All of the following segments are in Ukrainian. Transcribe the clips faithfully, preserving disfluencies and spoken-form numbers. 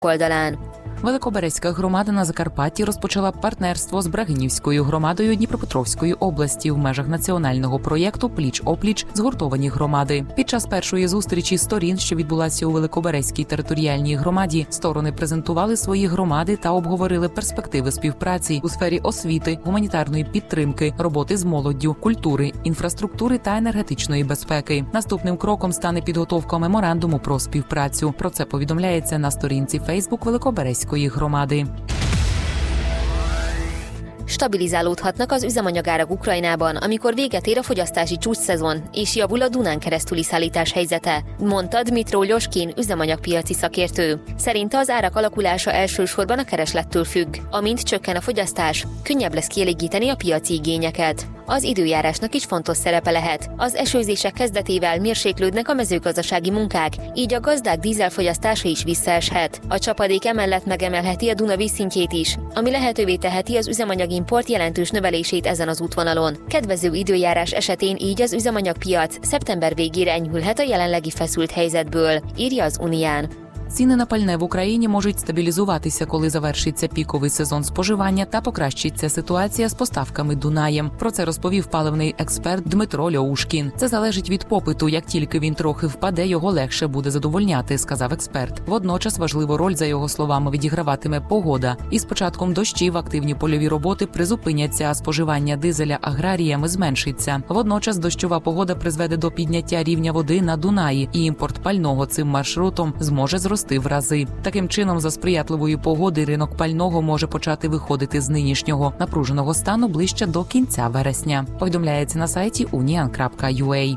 oldalán. Великоберезька громада на Закарпатті розпочала партнерство з Брагинівською громадою Дніпропетровської області в межах національного проєкту «Пліч-опліч. Згуртовані громади». Під час першої зустрічі сторін, що відбулася у Великоберезькій територіальній громаді, сторони презентували свої громади та обговорили перспективи співпраці у сфері освіти, гуманітарної підтримки, роботи з молоддю, культури, інфраструктури та енергетичної безпеки. Наступним кроком стане підготовка меморандуму про співпрацю. Про це повідомляється на сторінці Фейсбук Великоберезької gромady. Stabilizálódhatnak az üzemanyagárak Ukrajnában, amikor véget ér a fogyasztási csúcsszezon, és javul a Dunán keresztüli szállítás helyzete, mondta Dmitro Lyoshkin, üzemanyagpiaci szakértő. Szerinte az árak alakulása elsősorban a kereslettől függ. Amint csökken a fogyasztás, könnyebb lesz kielégíteni a piaci igényeket. Az időjárásnak is fontos szerepe lehet. Az esőzések kezdetével mérséklődnek a mezőgazdasági munkák, így a gazdák dízelfogyasztása is visszaeshet. A csapadék emellett megemelheti a Duna vízszintjét is, ami lehetővé teheti az üzemanyagimport jelentős növelését ezen az útvonalon. Kedvező időjárás esetén így az üzemanyagpiac szeptember végére enyhülhet a jelenlegi feszült helyzetből, írja az Unián. Ціни на пальне в Україні можуть стабілізуватися, коли завершиться піковий сезон споживання та покращиться ситуація з поставками Дунаєм. Про це розповів паливний експерт Дмитро Льоушкін. Це залежить від попиту. Як тільки він трохи впаде, його легше буде задовольняти, сказав експерт. Водночас важливу роль, за його словами, відіграватиме погода. Із початком дощів активні польові роботи призупиняться, а споживання дизеля аграріями зменшиться. Водночас дощова погода призведе до підняття рівня води на Дунаї, і імпорт пального цим маршрутом зможе зрости в рази. Таким чином, за сприятливої погоди ринок пального може почати виходити з нинішнього напруженого стану ближче до кінця вересня. Повідомляється на сайті unian крапка ю а.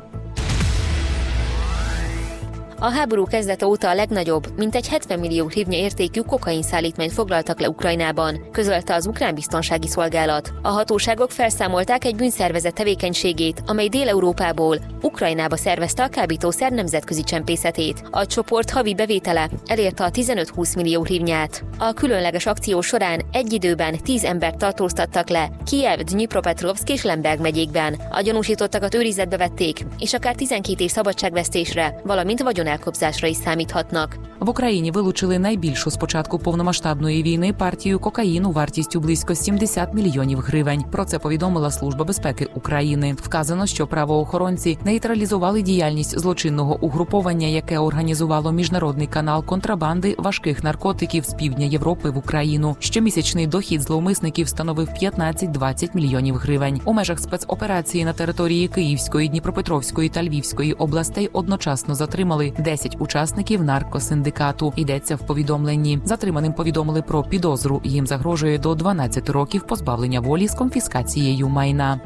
A háború kezdete óta a legnagyobb, mintegy hetven millió hrivnya értékű kokain szállítmányt foglaltak le Ukrajnában, közölte az ukrán biztonsági szolgálat. A hatóságok felszámolták egy bűnszervezet tevékenységét, amely Dél-Európából Ukrajnába szervezte a kábítószer nemzetközi csempészetét. A csoport havi bevétele elérte a tizenöt-húsz millió hrivnyát. A különleges akció során egy időben tíz embert tartóztattak le Kijev, Dnyipropetrovszk és Lemberg megyékben. A gyanúsítottakat őrizetbe vették, és akár tizenkét év szabadságvesztésre, valamint vagyonelkobzásra is számíthatnak. В Україні вилучили найбільшу з початку повномасштабної війни партію кокаїну вартістю близько сімдесят мільйонів гривень. Про це повідомила Служба безпеки України. Вказано, що правоохоронці нейтралізували діяльність злочинного угруповання, яке організувало міжнародний канал контрабанди важких наркотиків з півдня Європи в Україну. Щомісячний дохід зловмисників становив п'ятнадцять-двадцять мільйонів гривень. У межах спецоперації на території Київської, Дніпропетровської та Львівської областей одночасно затримали десять учасників наркосиндикату. Йдеться в повідомленні. Затриманим повідомили про підозру. Їм загрожує до дванадцяти років позбавлення волі з конфіскацією майна.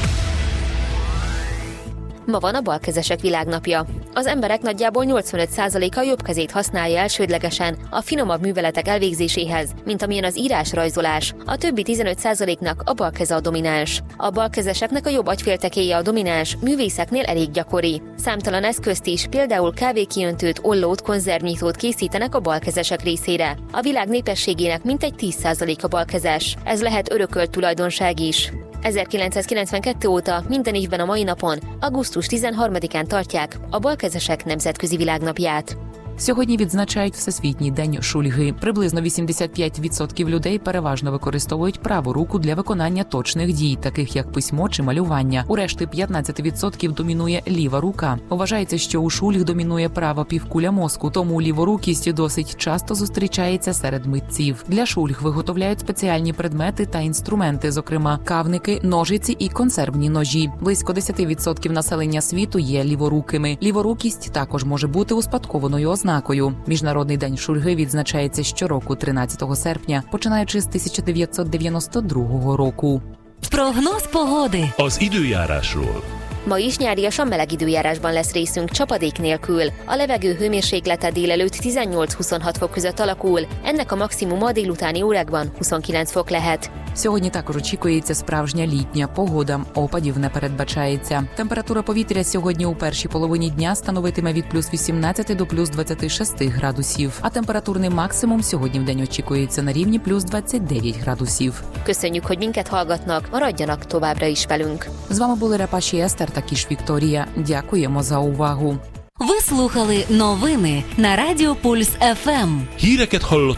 Ma van a balkezesek világnapja. Az emberek nagyjából nyolcvanöt százaléka jobb kezét használja elsődlegesen a finomabb műveletek elvégzéséhez, mint amilyen az írás-rajzolás. A többi tizenöt százaléknak a bal keze a domináns. A balkezeseknek a jobb agyféltekéje a domináns, művészeknél elég gyakori. Számtalan eszközt is, például kávékiöntőt, ollót, konzervnyitót készítenek a balkezesek részére. A világ népességének mintegy tíz százaléka balkezes. Ez lehet örökölt tulajdonság is. ezerkilencszázkilencvenkettő óta minden évben a mai napon, augusztus tizenharmadikán tartják a balkezesek nemzetközi világnapját. Сьогодні відзначають Всесвітній день шульги. Приблизно вісімдесят п'ять відсотків людей переважно використовують праву руку для виконання точних дій, таких як письмо чи малювання. У решти п'ятнадцять відсотків домінує ліва рука. Вважається, що у шульг домінує права півкуля мозку, тому ліворукість досить часто зустрічається серед митців. Для шульг виготовляють спеціальні предмети та інструменти, зокрема кавники, ножиці і консервні ножі. Близько десять відсотків населення світу є ліворукими. Ліворукість також може бути успадкованою ознакою. Міжнародний день шульги відзначається щороку тринадцятого серпня, починаючи з тисяча дев'ятсот дев'яносто другого року. Прогноz pogody. Az időjárásról. Ma is nyáriasan meleg időjárásban lesz részünk csapadék nélkül. A levegő hőmérséklete délelőtt tizennyolc-huszonhat fok között alakul, ennek a maximuma a délutáni órákban huszonkilenc fok lehet. Сьогодні також очікується справжня літня погода. Опадів не передбачається. Температура повітря сьогодні у першій половині дня становитиме від плюс вісімнадцяти до плюс двадцяти шести градусів. А температурний максимум сьогодні в день очікується на рівні плюс двадцять дев'ять градусів. Köszönjük, hogy minket hallgatnak, maradjanak továbbra is velünk. З вами були Репаші Естер та Кіш Вікторія. Дякуємо за увагу. Ви слухали новини на Радіо Пульс еф ем. Híreket hallott